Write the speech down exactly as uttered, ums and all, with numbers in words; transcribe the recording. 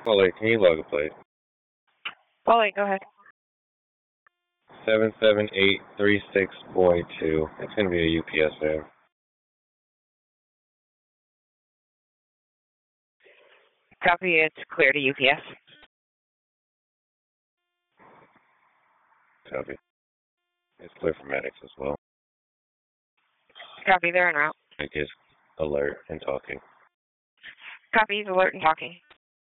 Paulie, can you log a plate? Paulie, go ahead. seven seven eight three six boy two. It's going to be a U P S van. Copy, it's clear to U P S. Copy. It's clear for medics as well. Copy, they're en route. It is alert and talking. Copy, he's alert and talking.